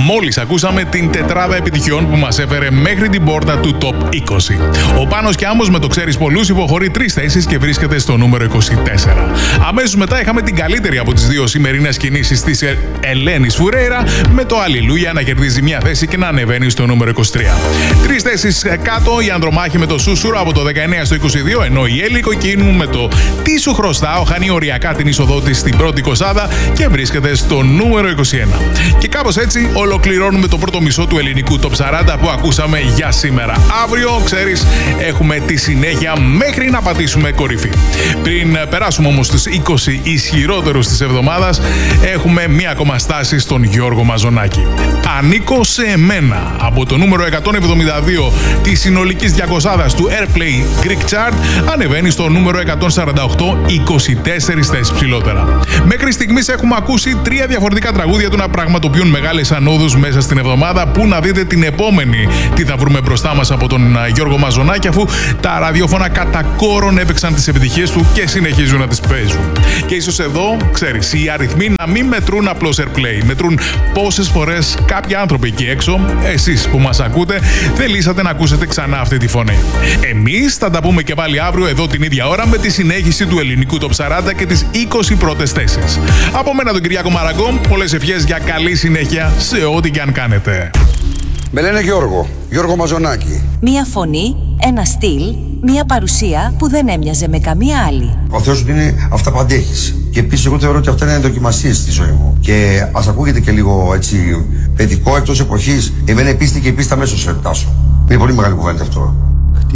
Μόλις ακούσαμε την τετράδα επιτυχιών που μας έφερε μέχρι την πόρτα του Top 20. Ο Πάνος και Άμμος με το ξέρεις πολλούς υποχωρεί 3 θέσεις και βρίσκεται στο νούμερο 24. Αμέσως μετά είχαμε την καλύτερη από τις δύο σημερινές κινήσεις της Ελένης Φουρέιρα με το Αλληλούια να κερδίζει μια θέση και να ανεβαίνει στο νούμερο 23. 3 θέσεις κάτω η Ανδρομάχη με το Σούσουρο από το 19 στο 22, ενώ η Έλλη Κοκκίνου με το Τι σου χρωστάω χάνει οριακά την είσοδό της στην πρώτη 20 και βρίσκεται στο νούμερο 21. Και κάπως έτσι ολοκληρώνουμε το πρώτο μισό του ελληνικού Top 40 που ακούσαμε για σήμερα. Αύριο, ξέρεις, έχουμε τη συνέχεια μέχρι να πατήσουμε κορυφή. Πριν περάσουμε όμως στους 20 ισχυρότερους της εβδομάδας, έχουμε μία ακόμα στάση στον Γιώργο Μαζονάκη. Ανήκω σε εμένα από το νούμερο 172 της συνολικής 200 του Airplay Greek Chart ανεβαίνει στο νούμερο 148, 24 θέσεις ψηλότερα. Μέχρι στιγμής έχουμε ακούσει 3 διαφορετικά τραγούδια του να πραγματοποιούν μεγάλες ανόδους μέσα στην εβδομάδα. Πού να δείτε την επόμενη τι θα βρούμε μπροστά μας από τον Γιώργο Μαζονάκη, αφού τα ραδιόφωνα κατά κόρον έπαιξαν τις επιτυχίες του και συνεχίζουν να τις παίζουν. Και ίσως εδώ, ξέρεις, οι αριθμοί να μην μετρούν απλώς Airplay, μετρούν πόσες φορές κάποιοι άνθρωποι εκεί έξω, εσείς που μας ακούτε, θελήσατε να ακούσετε ξανά αυτή τη φωνή. Εμείς θα τα πούμε και πάλι αύριο εδώ την ίδια ώρα με τη συνέχιση του ελληνικού Top 40 και τις 20 πρώτες θέσεις. Από μένα τον Κυριάκο Μαραγκό, πολλές ευχές για καλή συνέχεια σε ό,τι και αν κάνετε. Με λένε Γιώργο Μαζονάκη. Μία φωνή, ένα στυλ, μία παρουσία που δεν έμοιαζε με καμία άλλη. Ο Θεός ότι είναι αυταπαντέχης. Και επίσης εγώ θεωρώ ότι αυτά είναι δοκιμασίες στη ζωή μου. Και ας ακούγεται και λίγο έτσι παιδικό εκτός εποχής. Εμένα επίστη και επίστη αμέσως σε επτάσω. Είναι πολύ μεγάλη κουβέντα αυτό.